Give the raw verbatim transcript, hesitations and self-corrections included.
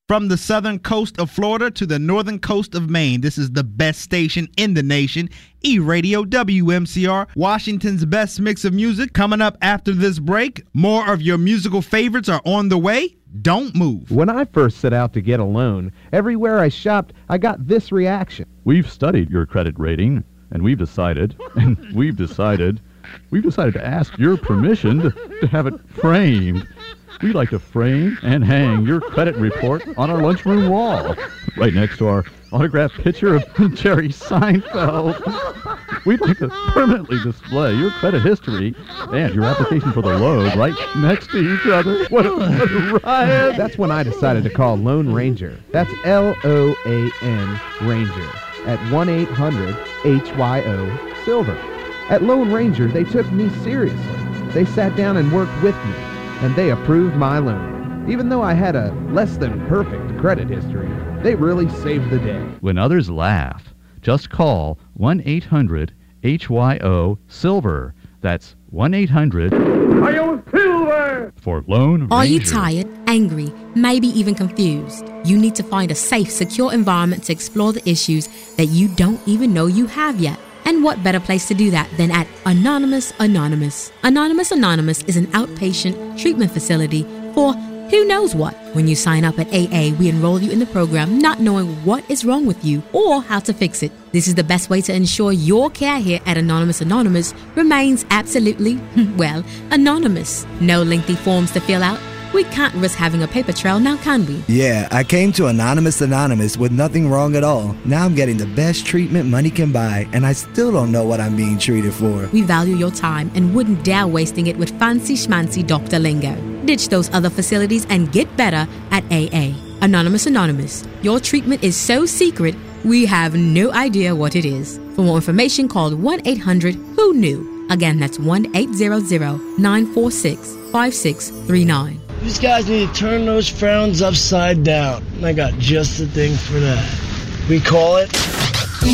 From the southern coast of Florida to the northern coast of Maine, this is the best station in the nation, E-Radio W M C R, Washington's best mix of music. Coming up after this break, more of your musical favorites are on the way. Don't move. When I first set out to get a loan, everywhere I shopped, I got this reaction. We've studied your credit rating, and we've decided, and we've decided, we've decided to ask your permission to, to have it framed. We like to frame and hang your credit report on our lunchroom wall, right next to our autographed picture of Jerry Seinfeld. We'd like to permanently display your credit history and your application for the loan right next to each other. What a, what a riot! That's when I decided to call Lone Ranger. That's L O A N Ranger at one eight hundred H Y O Silver. At Lone Ranger, they took me seriously. They sat down and worked with me, and they approved my loan. Even though I had a less than perfect credit history, they really saved the day. When others laugh, just call one eight hundred H Y O Silver. That's one eight hundred H Y O Silver for Lone Ranger. Are you tired, angry, maybe even confused? You need to find a safe, secure environment to explore the issues that you don't even know you have yet. And what better place to do that than at Anonymous Anonymous? Anonymous Anonymous is an outpatient treatment facility for who knows what. When you sign up at A A, we enroll you in the program not knowing what is wrong with you or how to fix it. This is the best way to ensure your care here at Anonymous Anonymous remains absolutely, well, anonymous. No lengthy forms to fill out. We can't risk having a paper trail now, can we? Yeah, I came to Anonymous Anonymous with nothing wrong at all. Now I'm getting the best treatment money can buy, and I still don't know what I'm being treated for. We value your time and wouldn't dare wasting it with fancy schmancy doctor lingo. Ditch those other facilities and get better at A A. Anonymous Anonymous. Your treatment is so secret, we have no idea what it is. For more information, call one eight hundred who knew. Again, that's one eight hundred nine four six five six three nine. These guys need to turn those frowns upside down. And I got just the thing for that. We call it